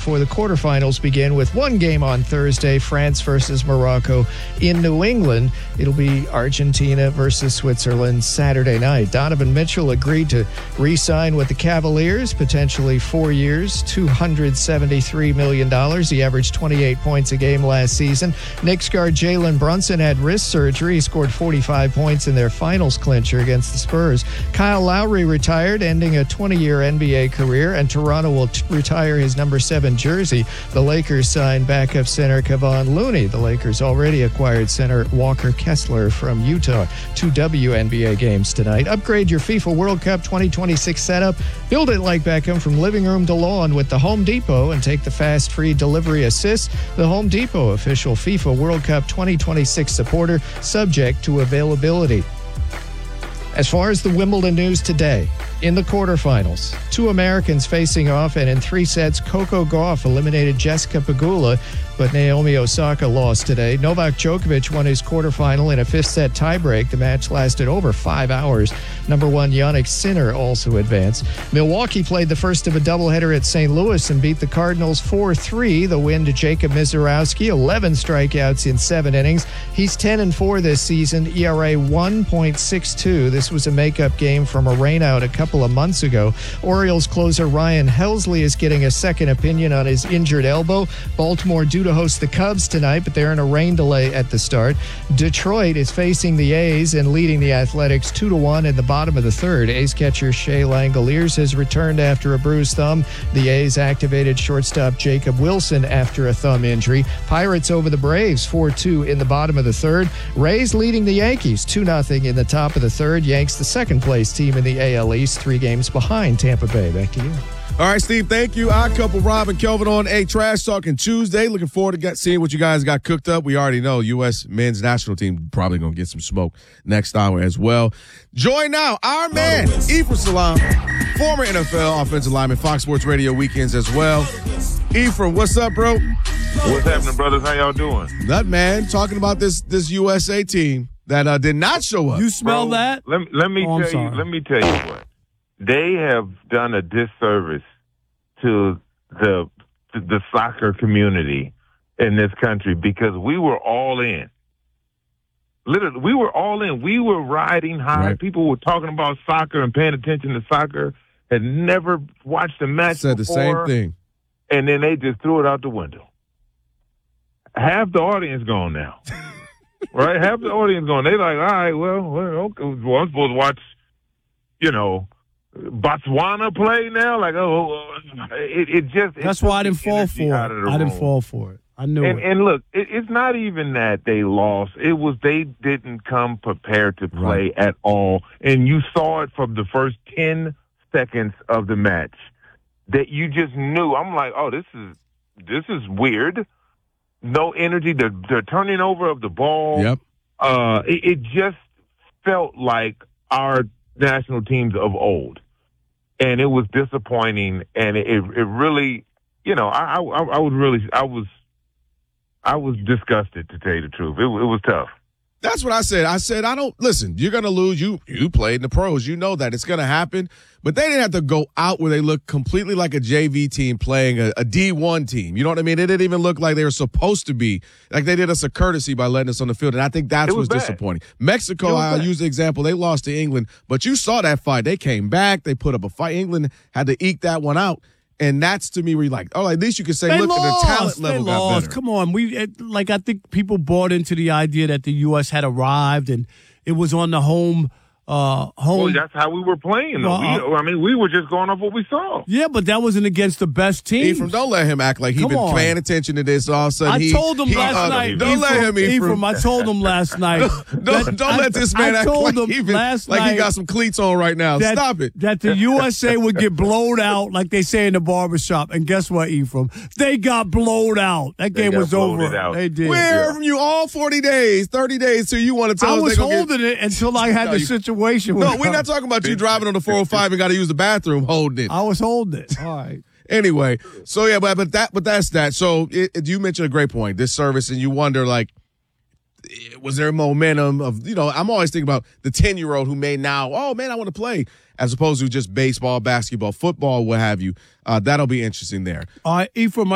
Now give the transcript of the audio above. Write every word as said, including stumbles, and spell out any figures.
before the quarterfinals begin with one game on Thursday, France versus Morocco in New England. It'll be Argentina versus Switzerland Saturday night. Donovan Mitchell agreed to re-sign with the Cavaliers, potentially four years, two hundred seventy-three million dollars. He averaged twenty-eight points a game last season. Knicks guard Jalen Brunson had wrist surgery. He scored forty-five points in their finals clincher against the Spurs. Kyle Lowry retired, ending a twenty-year N B A career, and Toronto will t- retire his number seven jersey. The Lakers signed backup center Kevon Looney. The Lakers already acquired center Walker Kessler from Utah. Two W N B A games tonight. Upgrade your FIFA World Cup twenty twenty-six setup. Build it like Beckham from living room to lawn with the Home Depot and take the fast free delivery assist. The Home Depot, official FIFA World Cup twenty twenty-six supporter, subject to availability. As far as the Wimbledon news today, in the quarterfinals, two Americans facing off, and in three sets, Coco Gauff eliminated Jessica Pegula, but Naomi Osaka lost today. Novak Djokovic won his quarterfinal in a fifth-set tiebreak. The match lasted over five hours. Number one, Jannik Sinner also advanced. Milwaukee played the first of a doubleheader at Saint Louis and beat the Cardinals four three. The win to Jacob Mizorowski, eleven strikeouts in seven innings. He's ten and four this season, E R A one point six two. This was a makeup game from a rainout a couple of months ago. Orioles closer Ryan Helsley is getting a second opinion on his injured elbow. Baltimore due to host the Cubs tonight, but they're in a rain delay at the start. Detroit is facing the A's and leading the Athletics two to one in the bottom of the third. A's catcher Shea Langoliers has returned after a bruised thumb. The A's activated shortstop Jacob Wilson after a thumb injury. Pirates over the Braves four two in the bottom of the third. Rays leading the Yankees two nothing in the top of the third. Yanks the second place team in the A L East, three games behind Tampa Bay. Back to you. All right, Steve, thank you. Our couple, Rob and Kelvin, on a Trash Talking Tuesday. Looking forward to get, seeing what you guys got cooked up. We already know U S men's national team probably going to get some smoke next hour as well. Join now our man, Ephraim Salaam, former N F L offensive lineman, Fox Sports Radio weekends as well. Ephraim, what's up, bro? What's happening, brothers? How y'all doing? Nut, man. Talking about this this U S A team that uh, did not show up. You smell Bro, that? Let, let me Oh, tell you. Let me tell you what. They have done a disservice to the to the soccer community in this country because we were all in. Literally, we were all in. We were riding high. Right. People People were talking about soccer and paying attention to soccer. Had never watched a match said before, the same thing. and then they just threw it out the window. Half the audience gone now. Right? Half the audience gone. They like, all right, well, well, okay. Well, I'm supposed to watch, you know, Botswana play now. Like, oh, it, it just. That's it why I didn't fall energy for out it. of the I didn't room. fall for it. I knew And, it. and look, it, it's not even that they lost. It was they didn't come prepared to play Right. at all. And you saw it from the first ten seconds of the match that you just knew. I'm like, oh, this is this is weird. No energy. The, the turning over of the ball. Yep. Uh, it, it just felt like our national teams of old. And it was disappointing. And it, it really, you know, I, I, I was really, I was, I was disgusted, to tell you the truth. It, it was tough. That's what I said. I said, I don't, listen, you're going to lose. You you played in the pros. You know that. It's going to happen. But they didn't have to go out where they look completely like a J V team playing a, a D one team. You know what I mean? It didn't even look like they were supposed to be. Like they did us a courtesy by letting us on the field. And I think that's It was what's bad. disappointing. Mexico, It was I'll bad. use the example. They lost to England. But you saw that fight. They came back. They put up a fight. England had to eke that one out. And that's to me where you're like, oh, at least you can say, They look, lost. the talent level they got lost. better. Come on, we it, like I think people bought into the idea that the U S had arrived and it was on the home uh, home. Well, that's how we were playing, though. Well, we, I mean, we were just going off what we saw. Yeah, but that wasn't against the best team. Ephraim, don't let him act like he's Come been on. paying attention to this. All of a sudden, I he, told him he, last uh, night. Don't let him, Ephraim. Ephraim, I told him last night. Don't, that- don't I- let this man I act told like, him he, been, last like he night got some cleats on right now. that, Stop it. That the U S A would get blowed out, like they say in the barbershop. And guess what, Ephraim? They got blowed out. That They game got was blowed over. it out. They did. Where from you all forty days, thirty days till you want to tell I us was they gonna holding get, it until I had No, the you- situation. No, with we're not talking about you driving on the four oh five and got to use the bathroom holding it. I was holding it. All right. Anyway, so yeah, but but that but that's that. So it, it- you mentioned a great point. This service, and you wonder like, was there momentum of, you know? I'm always thinking about the ten year old who may now, oh man, I want to play, as opposed to just baseball, basketball, football, what have you. Uh, that'll be interesting there. All right, Ephraim.